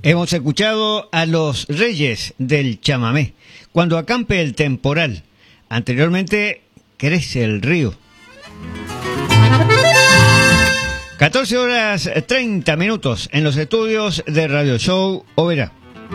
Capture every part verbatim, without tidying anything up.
Hemos escuchado a los Reyes del Chamamé, Cuando acampe el temporal. Anteriormente, Crece el río. catorce horas treinta minutos en los estudios de Radio Show Oberá.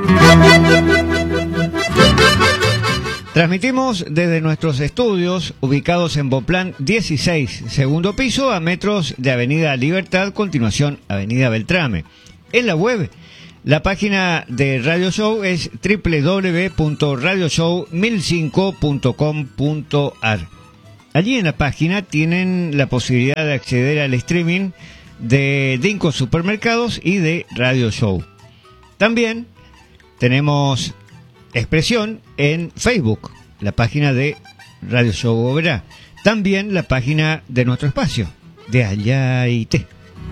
Transmitimos desde nuestros estudios ubicados en Bonpland dieciséis, segundo piso, a metros de Avenida Libertad, continuación Avenida Beltrame. En la web, la página de Radio Show es doble u doble u doble u punto radio show mil cinco punto com punto a r. Allí en la página tienen la posibilidad de acceder al streaming de Dinco Supermercados y de Radio Show. También tenemos expresión en Facebook, la página de Radio Show Oberá. También la página de nuestro espacio, de Allá y Té.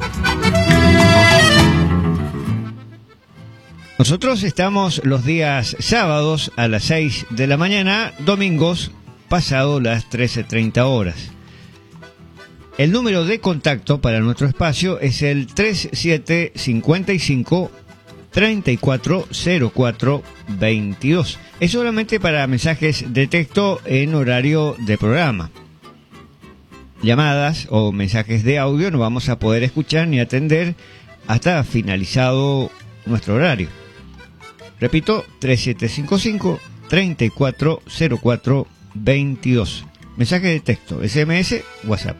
Nosotros estamos los días sábados a las seis de la mañana, domingos pasado las trece treinta horas. El número de contacto para nuestro espacio es el treinta y siete cincuenta y cinco treinta y cuatro cero cuatro veintidós. Es solamente para mensajes de texto en horario de programa. Llamadas o mensajes de audio no vamos a poder escuchar ni atender hasta finalizado nuestro horario. Repito, treinta y siete cincuenta y cinco treinta y cuatro cero cuatro veintidós. Mensaje de texto, S M S, WhatsApp.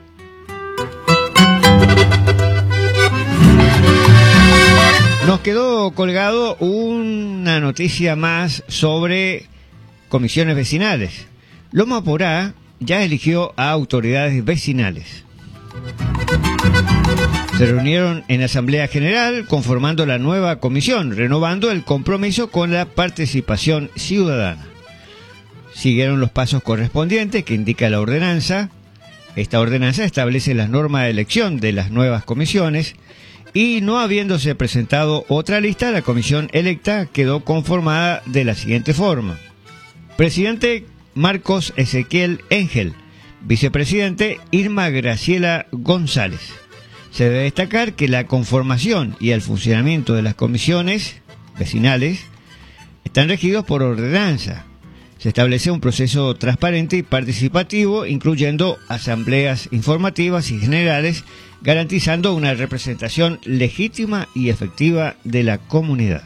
Nos quedó colgado una noticia más sobre comisiones vecinales. Loma Porá ya eligió a autoridades vecinales. Se reunieron en Asamblea General conformando la nueva comisión, renovando el compromiso con la participación ciudadana. Siguieron los pasos correspondientes que indica la ordenanza. Esta ordenanza establece las normas de elección de las nuevas comisiones y, no habiéndose presentado otra lista, la comisión electa quedó conformada de la siguiente forma: presidente Marcos Ezequiel Engel, vicepresidente Irma Graciela González. Se debe destacar que la conformación y el funcionamiento de las comisiones vecinales están regidos por ordenanza. Se establece un proceso transparente y participativo, incluyendo asambleas informativas y generales, garantizando una representación legítima y efectiva de la comunidad.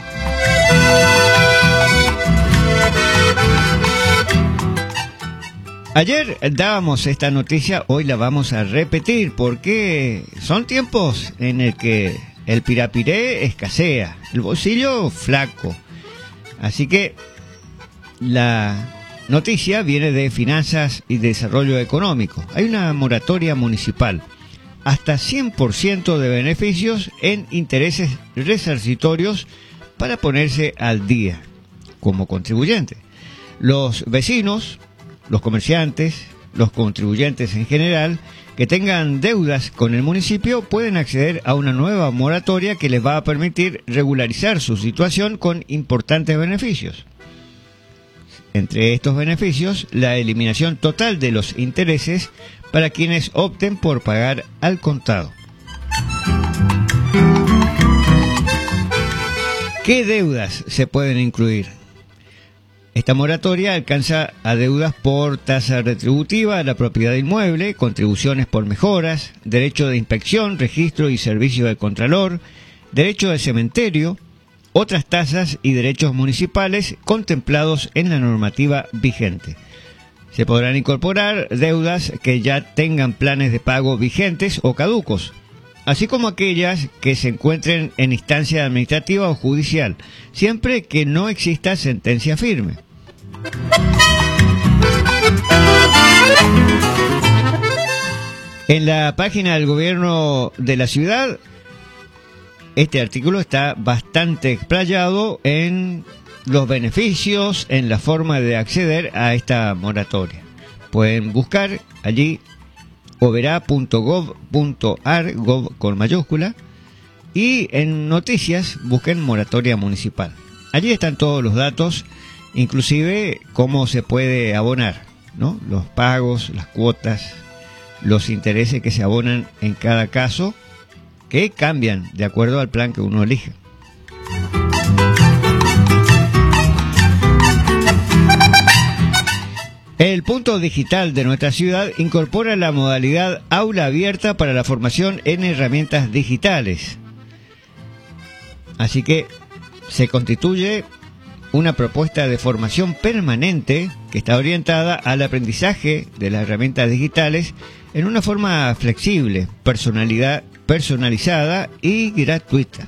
Ayer dábamos esta noticia, hoy la vamos a repetir porque son tiempos en el que el pirapiré escasea, el bolsillo flaco. Así que la noticia viene de Finanzas y Desarrollo Económico. Hay una moratoria municipal, hasta cien por ciento de beneficios en intereses resarcitorios para ponerse al día como contribuyente. Los vecinos, los comerciantes, los contribuyentes en general que tengan deudas con el municipio pueden acceder a una nueva moratoria que les va a permitir regularizar su situación con importantes beneficios. Entre estos beneficios, la eliminación total de los intereses para quienes opten por pagar al contado. ¿Qué deudas se pueden incluir? Esta moratoria alcanza a deudas por tasa retributiva a la propiedad inmueble, contribuciones por mejoras, derecho de inspección, registro y servicio de contralor, derecho de cementerio, otras tasas y derechos municipales contemplados en la normativa vigente. Se podrán incorporar deudas que ya tengan planes de pago vigentes o caducos, así como aquellas que se encuentren en instancia administrativa o judicial, siempre que no exista sentencia firme. En la página del gobierno de la ciudad, este artículo está bastante explayado en los beneficios, en la forma de acceder a esta moratoria. Pueden buscar allí oberá punto gov punto ar, gov con mayúscula, y en noticias busquen moratoria municipal. Allí están todos los datos, inclusive cómo se puede abonar, ¿no? Los pagos, las cuotas, los intereses que se abonan en cada caso, que cambian de acuerdo al plan que uno elija. El punto digital de nuestra ciudad incorpora la modalidad aula abierta para la formación en herramientas digitales. Así que se constituye una propuesta de formación permanente que está orientada al aprendizaje de las herramientas digitales en una forma flexible, personalidad, personalizada y gratuita.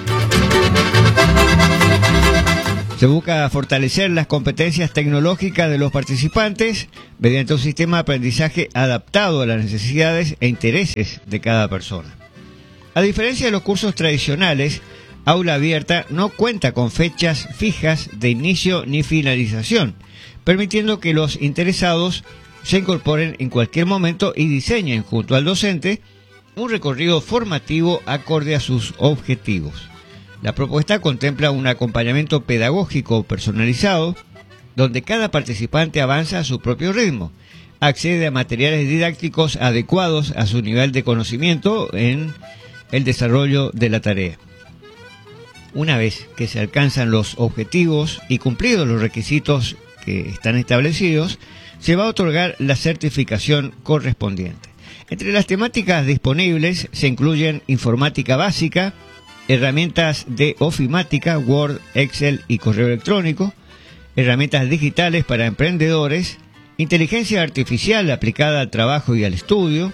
Se busca fortalecer las competencias tecnológicas de los participantes mediante un sistema de aprendizaje adaptado a las necesidades e intereses de cada persona. A diferencia de los cursos tradicionales, Aula Abierta no cuenta con fechas fijas de inicio ni finalización, permitiendo que los interesados se incorporen en cualquier momento y diseñen junto al docente un recorrido formativo acorde a sus objetivos. La propuesta contempla un acompañamiento pedagógico personalizado, donde cada participante avanza a su propio ritmo, accede a materiales didácticos adecuados a su nivel de conocimiento en el desarrollo de la tarea. Una vez que se alcanzan los objetivos y cumplidos los requisitos que están establecidos, se va a otorgar la certificación correspondiente. Entre las temáticas disponibles se incluyen informática básica, herramientas de ofimática, Word, Excel y correo electrónico, herramientas digitales para emprendedores, inteligencia artificial aplicada al trabajo y al estudio.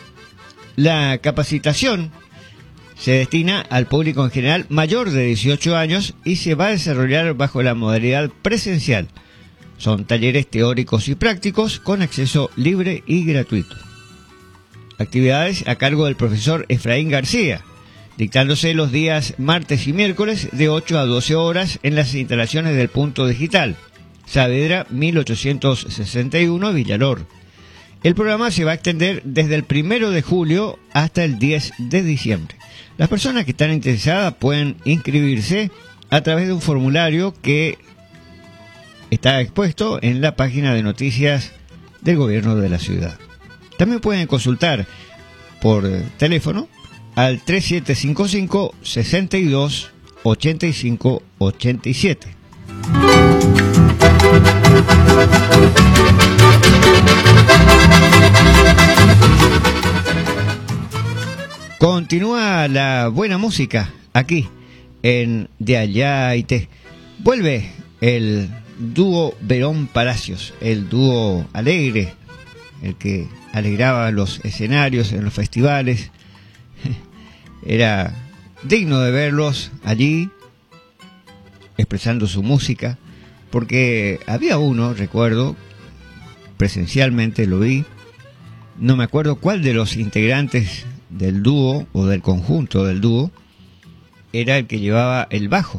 La capacitación se destina al público en general mayor de dieciocho años y se va a desarrollar bajo la modalidad presencial. Son talleres teóricos y prácticos con acceso libre y gratuito. Actividades a cargo del profesor Efraín García, dictándose los días martes y miércoles de ocho a doce horas en las instalaciones del Punto Digital, Saavedra mil ochocientos sesenta y uno, Villalor. El programa se va a extender desde el primero de julio hasta el diez de diciembre. Las personas que están interesadas pueden inscribirse a través de un formulario que está expuesto en la página de noticias del gobierno de la ciudad. También pueden consultar por teléfono al tres siete cinco cinco, seis dos, ocho cinco ocho siete. Continúa la buena música aquí en De Allá y Te. Vuelve el dúo Verón Palacios, el dúo alegre, el que alegraba los escenarios en los festivales. Era digno de verlos allí expresando su música, porque había uno, recuerdo, presencialmente lo vi, no me acuerdo cuál de los integrantes del dúo o del conjunto del dúo era el que llevaba el bajo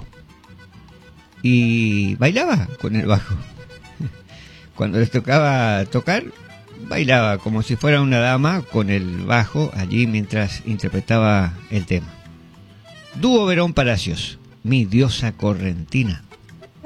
y bailaba con el bajo. Cuando les tocaba tocar, bailaba como si fuera una dama con el bajo allí mientras interpretaba el tema. Dúo Verón Palacios, Mi Diosa Correntina.